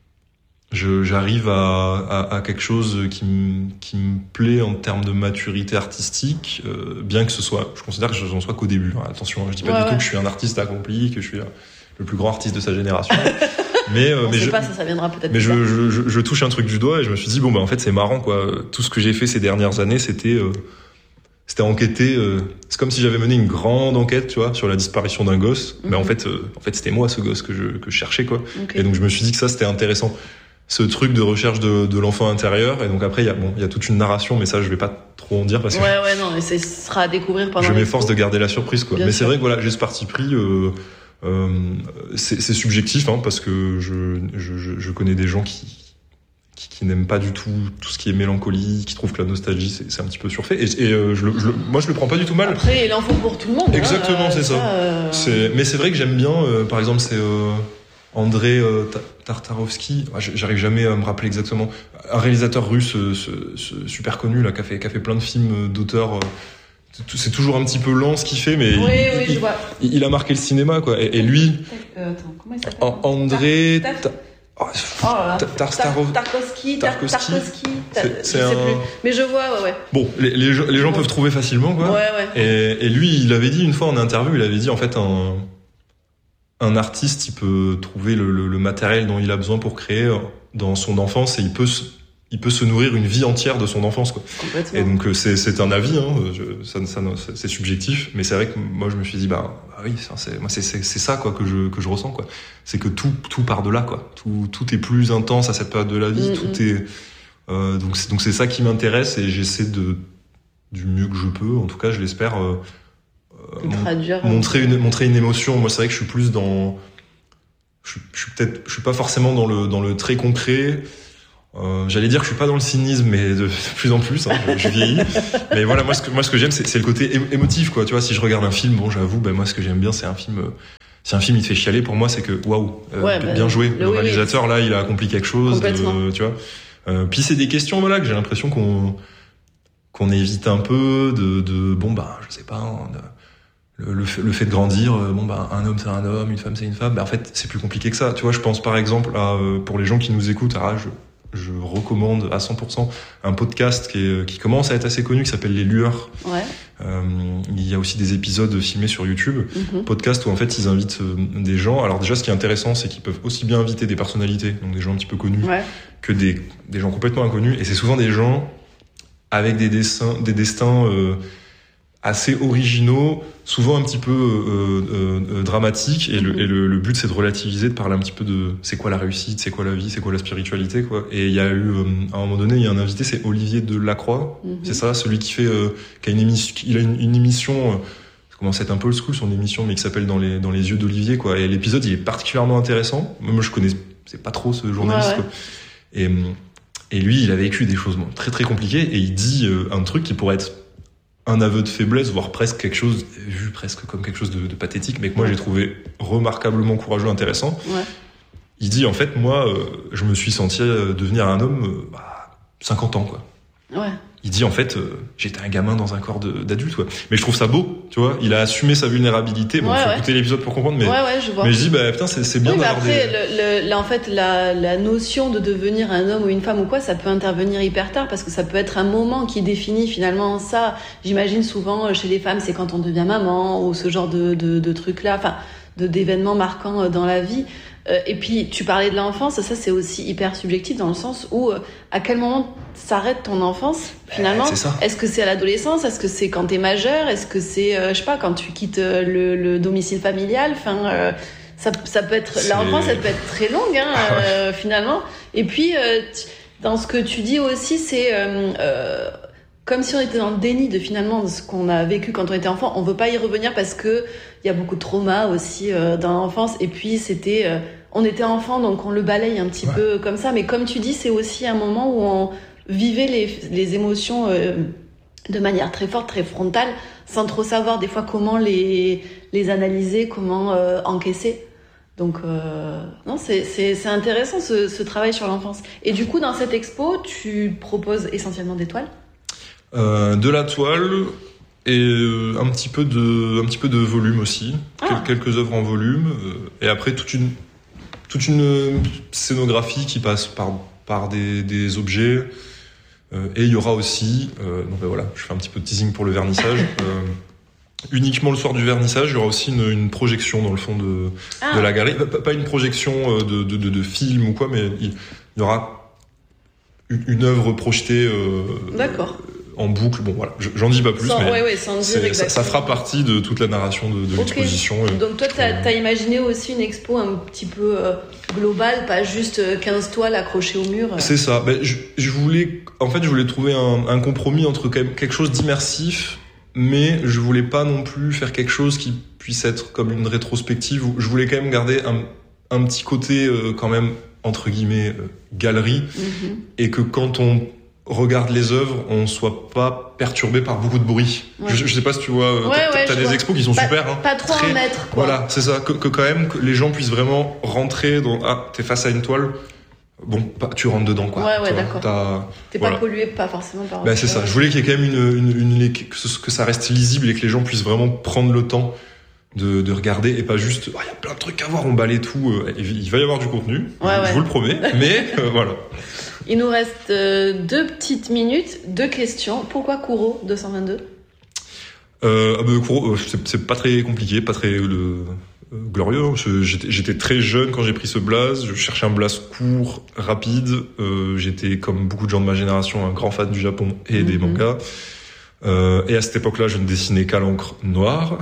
Speaker 19: je, j'arrive à, à, à quelque chose qui me, qui me plaît en termes de maturité artistique, euh, bien que ce soit, je considère que je n'en sois qu'au début. Hein. Attention, je dis pas
Speaker 18: ouais,
Speaker 19: du
Speaker 18: ouais.
Speaker 19: tout que je suis un artiste accompli, que je suis le plus grand artiste de sa génération. Mais, euh,
Speaker 18: on
Speaker 19: mais
Speaker 18: sait
Speaker 19: je,
Speaker 18: pas, ça, ça viendra peut-être.
Speaker 19: Mais je, je, je, je touche un truc du doigt et je me suis dit bon bah en fait c'est marrant quoi. Tout ce que j'ai fait ces dernières années c'était euh, c'était enquêter. Euh, c'est comme si j'avais mené une grande enquête tu vois sur la disparition d'un gosse. Mm-hmm. Mais en fait euh, en fait c'était moi ce gosse que je que je cherchais quoi. Okay. Et donc je me suis dit que ça c'était intéressant. Ce truc de recherche de, de l'enfant intérieur et donc après il y a bon il y a toute une narration mais ça je vais pas trop en dire parce que
Speaker 18: ouais ouais non mais ce sera à découvrir pendant.
Speaker 19: Je m'efforce de garder la surprise quoi. Bien mais sûr. C'est vrai que voilà j'ai ce parti pris. Euh, euh, c'est, c'est subjectif, hein, parce que je, je, je, je connais des gens qui qui, qui n'aiment pas du tout tout ce qui est mélancolie, qui trouvent que la nostalgie c'est, c'est un petit peu surfait. Et, et euh, je, le, je le, moi je le prends pas du tout mal.
Speaker 18: Après, il en faut pour tout le monde.
Speaker 19: Exactement,
Speaker 18: hein,
Speaker 19: c'est ça.
Speaker 18: ça euh...
Speaker 19: c'est, mais c'est vrai que j'aime bien. Euh, par exemple, c'est euh, André euh, Tartarovsky. J'arrive jamais à me rappeler exactement. Un réalisateur russe, euh, ce, ce, super connu là, qui a fait qui a fait plein de films d'auteurs. Euh, c'est toujours un petit peu lent ce qu'il fait, mais
Speaker 18: oui,
Speaker 19: il,
Speaker 18: oui,
Speaker 19: il,
Speaker 18: je vois.
Speaker 19: Il, il a marqué le cinéma, quoi. Et, et lui,
Speaker 18: euh, attends, comment il s'appelle
Speaker 19: André.
Speaker 18: Tar- Tar- Oh,
Speaker 19: Tartarov...
Speaker 18: Tarkovsky, Tarkovsky, Tarkovsky,
Speaker 19: c'est, c'est
Speaker 18: je sais
Speaker 19: un...
Speaker 18: plus. Mais je vois, ouais, ouais.
Speaker 19: Bon, les, les, les gens
Speaker 18: bon.
Speaker 19: peuvent trouver facilement, quoi.
Speaker 18: Ouais, ouais.
Speaker 19: Et, et lui, il avait dit une fois en interview, il avait dit en fait un, un artiste, il peut trouver le, le, le matériel dont il a besoin pour créer dans son enfance et il peut se, il peut se nourrir une vie entière de son enfance, quoi.
Speaker 18: Complètement.
Speaker 19: Et donc c'est, c'est un avis, hein. Je, ça, ça, c'est subjectif, mais c'est vrai que moi je me suis dit bah, bah oui, c'est, moi c'est, c'est, c'est ça quoi que je que je ressens, quoi. C'est que tout tout part de là, quoi. Tout tout est plus intense à cette période de la vie. Mm-hmm. Tout est euh, donc c'est, donc c'est ça qui m'intéresse et j'essaie de du mieux que je peux, en tout cas je l'espère, euh,
Speaker 18: traduire,
Speaker 19: montrer une montrer une émotion. Moi c'est vrai que je suis plus dans je, je suis peut-être je suis pas forcément dans le dans le très concret. Euh, j'allais dire que je suis pas dans le cynisme, mais de, de plus en plus, hein, je, je vieillis. Mais voilà, moi ce que moi ce que j'aime, c'est, c'est le côté é- émotif, quoi. Tu vois, si je regarde un film, bon, j'avoue, ben moi ce que j'aime bien, c'est un film. Euh, si un film il te fait chialer, pour moi, c'est que waouh, euh,
Speaker 18: ouais, bah,
Speaker 19: bien joué. Le,
Speaker 18: le
Speaker 19: réalisateur
Speaker 18: oui,
Speaker 19: là, il a accompli quelque chose.
Speaker 18: Complètement.
Speaker 19: Euh, tu vois. Euh, puis c'est des questions, voilà, que j'ai l'impression qu'on qu'on évite un peu de de bon bah je sais pas. Hein, de, Le, le, fait, le fait de grandir, euh, bon bah un homme c'est un homme, une femme c'est une femme, bah en fait c'est plus compliqué que ça. Tu vois, je pense par exemple à euh, pour les gens qui nous écoutent, ah, je, je recommande à cent pour cent un podcast qui, est, qui commence à être assez connu, qui s'appelle Les Lueurs.
Speaker 18: Ouais.
Speaker 19: Euh, il y a aussi des épisodes filmés sur YouTube,
Speaker 18: mm-hmm.
Speaker 19: podcast où en fait ils invitent euh, des gens. Alors déjà ce qui est intéressant, c'est qu'ils peuvent aussi bien inviter des personnalités, donc des gens un petit peu connus, ouais. que des, des gens complètement inconnus. Et c'est souvent des gens avec des dessins, des destins euh, assez originaux, souvent un petit peu euh, euh, dramatiques, et, le, et le, le but c'est de relativiser, de parler un petit peu de c'est quoi la réussite, c'est quoi la vie, c'est quoi la spiritualité, quoi. Et il y a eu euh, à un moment donné, il y a un invité, c'est Olivier Delacroix, mm-hmm. c'est ça, celui qui fait, euh, qui a une émission, il a une, une émission, euh, ça commence à être un peu old school son émission, mais qui s'appelle dans les dans les yeux d'Olivier, quoi. Et l'épisode il est particulièrement intéressant. Moi je connais, c'est pas trop ce journaliste, ouais, ouais. quoi. Et et lui il a vécu des choses bon, très très compliquées, et il dit euh, un truc qui pourrait être un aveu de faiblesse, voire presque quelque chose, vu presque comme quelque chose de, de pathétique, mais que moi j'ai trouvé remarquablement courageux, intéressant.
Speaker 18: Ouais.
Speaker 19: Il dit, en fait, moi, euh, je me suis senti euh, devenir un homme, euh, bah, cinquante ans, quoi.
Speaker 18: Ouais.
Speaker 19: Il dit, en fait, euh, j'étais un gamin dans un corps de, d'adulte, quoi. Mais je trouve ça beau, tu vois. Il a assumé sa vulnérabilité. Bon, il ouais, faut ouais. écouter l'épisode pour comprendre, mais,
Speaker 18: ouais, ouais, je vois.
Speaker 19: mais je dis, bah, putain, c'est, c'est bien
Speaker 18: oui,
Speaker 19: d'avoir
Speaker 18: après,
Speaker 19: des...
Speaker 18: le, le, là, en fait, la, la notion de devenir un homme ou une femme ou quoi, ça peut intervenir hyper tard, parce que ça peut être un moment qui définit finalement ça. J'imagine souvent, chez les femmes, c'est quand on devient maman, ou ce genre de, de, de trucs-là, enfin, de, d'événements marquants dans la vie. Euh, et puis, tu parlais de l'enfance, ça c'est aussi hyper subjectif dans le sens où euh, à quel moment s'arrête ton enfance finalement ?
Speaker 19: C'est ça.
Speaker 18: Est-ce que c'est à l'adolescence ? Est-ce que c'est quand t'es majeur ? Est-ce que c'est, euh, je sais pas, quand tu quittes euh, le, le domicile familial ? Enfin, euh, ça, ça peut être c'est... l'enfance, elle peut être très longue hein, euh, finalement. Et puis, euh, t- dans ce que tu dis aussi, c'est euh, euh, comme si on était dans le déni de finalement de ce qu'on a vécu quand on était enfant. On veut pas y revenir parce que il y a beaucoup de traumas aussi euh, dans l'enfance. Et puis c'était, euh, on était enfant donc on le balaye un petit ouais. peu comme ça. Mais comme tu dis, c'est aussi un moment où on vivait les, les émotions euh, de manière très forte, très frontale, sans trop savoir des fois comment les les analyser, comment euh, encaisser. Donc euh, non, c'est c'est c'est intéressant ce, ce travail sur l'enfance. Et du coup, dans cette expo, tu proposes essentiellement des toiles.
Speaker 19: Euh, de la toile et euh, un petit peu de un petit peu de volume aussi, ah. Quel, quelques œuvres en volume euh, et après toute une toute une scénographie qui passe par par des des objets euh, et il y aura aussi euh, donc ben voilà, je fais un petit peu de teasing pour le vernissage. euh, uniquement le soir du vernissage, il y aura aussi une, une projection dans le fond de ah. de la galerie, pas, pas une projection de de de, de film ou quoi, mais il, il y aura une, une œuvre projetée. Euh,
Speaker 18: D'accord.
Speaker 19: En boucle, bon voilà, j'en dis pas plus,
Speaker 18: sans,
Speaker 19: mais
Speaker 18: ouais, ouais, sans dire
Speaker 19: ça, ça fera partie de toute la narration de, de okay. l'exposition.
Speaker 18: Donc toi, t'as, t'as imaginé aussi une expo un petit peu euh, globale, pas juste quinze toiles accrochées au mur.
Speaker 19: C'est ça. Ben, je, je voulais, en fait, je voulais trouver un, un compromis entre quand même quelque chose d'immersif, mais je voulais pas non plus faire quelque chose qui puisse être comme une rétrospective où je voulais quand même garder un, un petit côté euh, quand même entre guillemets euh, galerie mm-hmm. et que quand on regarde les œuvres, on soit pas perturbé par beaucoup de bruit. Ouais. Je, je sais pas si tu vois,
Speaker 18: ouais,
Speaker 19: t'as,
Speaker 18: ouais,
Speaker 19: t'as des
Speaker 18: vois.
Speaker 19: expos qui sont
Speaker 18: pas,
Speaker 19: super. Hein,
Speaker 18: pas trop
Speaker 19: très,
Speaker 18: en mettre, quoi.
Speaker 19: Voilà, c'est ça. Que, que quand même, que les gens puissent vraiment rentrer dans, ah, t'es face à une toile, bon, bah, tu rentres dedans, quoi.
Speaker 18: Ouais, ouais,
Speaker 19: tu
Speaker 18: d'accord.
Speaker 19: T'as,
Speaker 18: T'es
Speaker 19: voilà.
Speaker 18: pas pollué, pas forcément par...
Speaker 19: Bah, c'est ça. Je voulais qu'il y ait quand même une, une, une, que, ce, que ça reste lisible et que les gens puissent vraiment prendre le temps de, de regarder et pas juste, il oh, y a plein de trucs à voir, on balaye tout. Il va y avoir du contenu,
Speaker 18: ouais,
Speaker 19: je,
Speaker 18: ouais.
Speaker 19: je vous le promets, mais euh, voilà.
Speaker 18: Il nous reste euh, deux petites minutes, deux questions. Pourquoi Kouro deux cent vingt-deux
Speaker 19: euh, bah, Kouro, euh, c'est, c'est pas très compliqué, pas très euh, glorieux. Je, j'étais, j'étais très jeune quand j'ai pris ce blaze. Je cherchais un blaze court, rapide. Euh, j'étais, comme beaucoup de gens de ma génération, un grand fan du Japon et mm-hmm. des mangas. Euh, et à cette époque-là, je ne dessinais qu'à l'encre noire.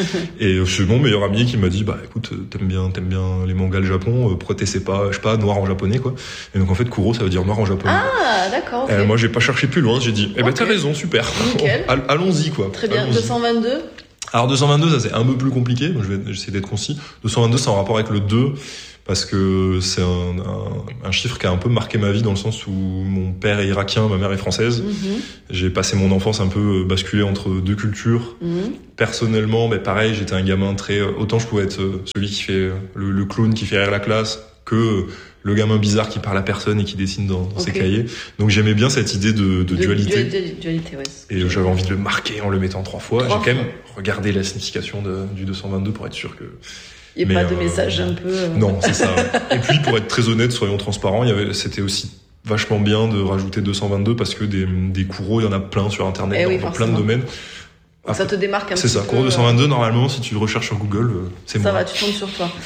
Speaker 19: Et c'est mon meilleur ami qui m'a dit, bah écoute, t'aimes bien, t'aimes bien les mangas le Japon, pourquoi t'essaies pas, je sais pas, noir en japonais, quoi. Et donc en fait, Kouro, ça veut dire noir en japonais.
Speaker 18: Ah, d'accord. Okay.
Speaker 19: Euh, moi, j'ai pas cherché plus loin. J'ai dit, eh ben okay. t'as raison, super.
Speaker 18: Nickel.
Speaker 19: Allons-y, quoi.
Speaker 18: Très bien.
Speaker 19: Allons-y.
Speaker 18: deux cent vingt-deux.
Speaker 19: Alors deux cent vingt-deux, ça c'est un peu plus compliqué. Donc je vais essayer d'être concis. deux cent vingt-deux, c'est en rapport avec le deux. Parce que c'est un, un, un chiffre qui a un peu marqué ma vie dans le sens où mon père est irakien, ma mère est française. Mm-hmm. J'ai passé mon enfance un peu basculée entre deux cultures. Mm-hmm. Personnellement, ben pareil, j'étais un gamin très... Autant je pouvais être celui qui fait le, le clown qui fait rire la classe que le gamin bizarre qui parle à personne et qui dessine dans, dans okay. ses cahiers. Donc j'aimais bien cette idée de, de, de dualité.
Speaker 18: Du, dualité ouais,
Speaker 19: et j'avais envie de le marquer en le mettant trois fois. Trois J'ai fois. quand même regardé la signification de, du deux cent vingt-deux pour être sûr que...
Speaker 18: Il n'y a pas de euh, message un peu... Euh...
Speaker 19: Non, c'est ça. Et puis, pour être très honnête, soyons transparents, il y avait, c'était aussi vachement bien de rajouter deux cent vingt-deux parce que des, des Kouro, il y en a plein sur Internet,
Speaker 18: eh
Speaker 19: dans,
Speaker 18: oui,
Speaker 19: dans plein de domaines.
Speaker 18: Après, ça te démarque un
Speaker 19: c'est
Speaker 18: petit
Speaker 19: ça,
Speaker 18: peu.
Speaker 19: C'est ça, Kouro deux cent vingt-deux, normalement, si tu le recherches sur Google, c'est
Speaker 18: ça
Speaker 19: moi.
Speaker 18: Ça va, tu tombes sur toi.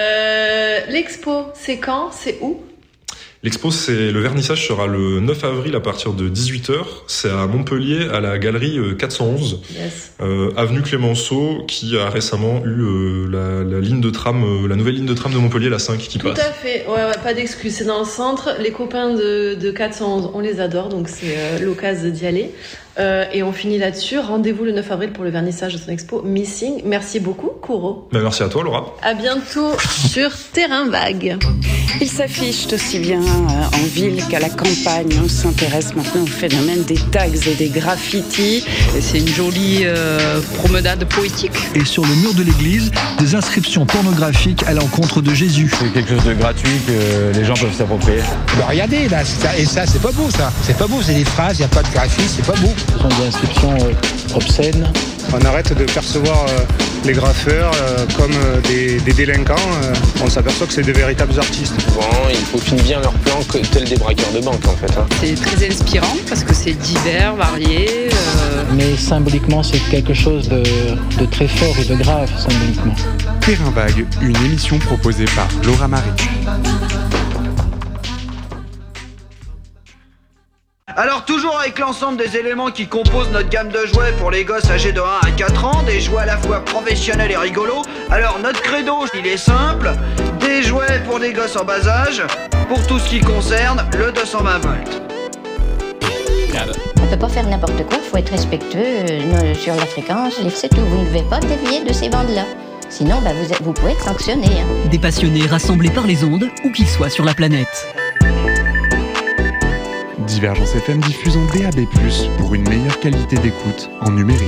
Speaker 18: Euh, l'expo, c'est quand ? C'est où ?
Speaker 19: L'expo, c'est, le vernissage sera le neuf avril à partir de dix-huit heures. C'est à Montpellier, à la galerie quatre cent onze,
Speaker 18: yes.
Speaker 19: euh, avenue Clémenceau, qui a récemment eu euh, la, la ligne de tram, euh, la nouvelle ligne de tram de Montpellier, la cinq, qui
Speaker 18: Tout
Speaker 19: passe.
Speaker 18: Tout à fait, ouais, ouais, pas d'excuse. C'est dans le centre. Les copains de, de quatre cent onze, on les adore, donc c'est euh, l'occasion d'y aller. Euh, et on finit là-dessus. Rendez-vous le neuf avril pour le vernissage de son expo Missing. Merci beaucoup, Kouro.
Speaker 19: Ben, merci à toi, Laura.
Speaker 18: À bientôt sur Terrain Vague.
Speaker 9: Il s'affiche aussi bien euh, en ville qu'à la campagne. On s'intéresse maintenant au phénomène des tags et des graffitis.
Speaker 10: Et c'est une jolie euh, promenade poétique.
Speaker 11: Et sur le mur de l'église, des inscriptions pornographiques à l'encontre de Jésus.
Speaker 12: C'est quelque chose de gratuit que les gens peuvent s'approprier.
Speaker 13: Bah regardez là, ça, et ça c'est pas beau ça. C'est pas beau, c'est des phrases, il n'y a pas de graphisme, c'est pas beau.
Speaker 14: Ce sont des inscriptions euh, obscènes.
Speaker 15: On arrête de percevoir euh, les graffeurs euh, comme euh, des, des délinquants. Euh, on s'aperçoit que c'est des véritables artistes.
Speaker 16: Souvent, ils peaufinent bien leur plan que tels des braqueurs de banque en fait. Hein.
Speaker 10: C'est très inspirant parce que c'est divers, varié. Euh...
Speaker 14: Mais symboliquement, c'est quelque chose de, de très fort et de grave symboliquement.
Speaker 17: Terrain Vague, une émission proposée par Laura Marie.
Speaker 7: Alors toujours avec l'ensemble des éléments qui composent notre gamme de jouets pour les gosses âgés de un à quatre ans, des jouets à la fois professionnels et rigolos. Alors notre credo, il est simple, des jouets pour des gosses en bas âge, pour tout ce qui concerne le deux cent vingt volts.
Speaker 20: On peut pas faire n'importe quoi, il faut être respectueux euh, sur la fréquence, c'est tout, vous ne devez pas dévier de ces bandes-là. Sinon, bah, vous, vous pouvez être sanctionné. Hein.
Speaker 21: Des passionnés rassemblés par les ondes, où qu'ils soient sur la planète.
Speaker 17: Divergence F M diffuse en D A B plus, pour une meilleure qualité d'écoute en numérique.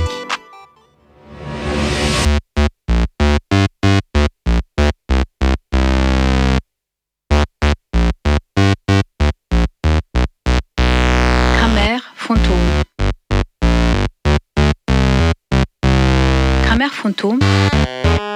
Speaker 3: Grammaire fantôme. Grammaire fantôme,